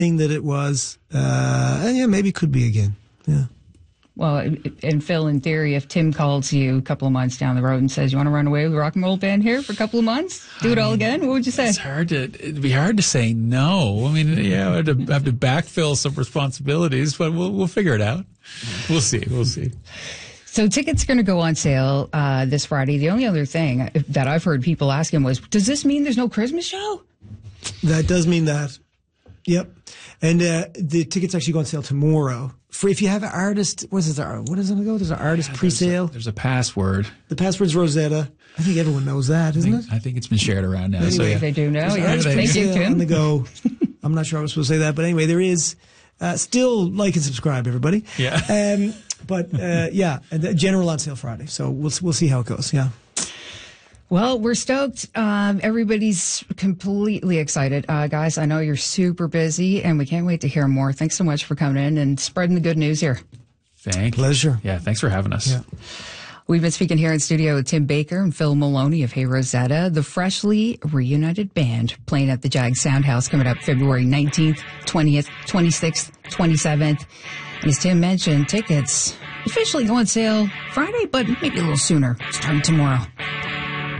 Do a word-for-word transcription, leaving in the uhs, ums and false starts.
thing that it was. Uh, and yeah, maybe it could be again. Yeah. Well, and Phil, in theory, if Tim calls you a couple of months down the road and says, you want to run away with the rock and roll band here for a couple of months? Do it all again? What would you say? It's hard to, it'd be hard to say no. I mean, yeah, I have to, have to backfill some responsibilities, but we'll, we'll figure it out. We'll see. We'll see. So tickets are going to go on sale uh, this Friday. The only other thing that I've heard people asking was, does this mean there's no Christmas show? That does mean that. Yep. And uh, the tickets actually go on sale tomorrow. For if you have an artist, what is it? What is it going to go? There's an artist yeah, pre-sale. There's a, there's a password. The password's Rosetta. I think everyone knows that, isn't I think, it? I think it's been shared around now. Anyway, so yeah. They do know. Yeah, Artist thank you, pre-sale Tim. on the go. I'm not sure I was supposed to say that, but anyway, there is. Uh, still like and subscribe, everybody. Yeah. Um, but uh, yeah, the general on sale Friday. So we'll we'll see how it goes. Yeah. Well, we're stoked. Um, everybody's completely excited. Uh, guys, I know you're super busy, and we can't wait to hear more. Thanks so much for coming in and spreading the good news here. Thank you. Pleasure. Yeah, thanks for having us. Yeah. We've been speaking here in studio with Tim Baker and Phil Maloney of Hey Rosetta, the freshly reunited band playing at the Jag Soundhouse coming up February nineteenth, twentieth, twenty-sixth, twenty-seventh. And as Tim mentioned, tickets officially go on sale Friday, but maybe a little sooner, starting tomorrow.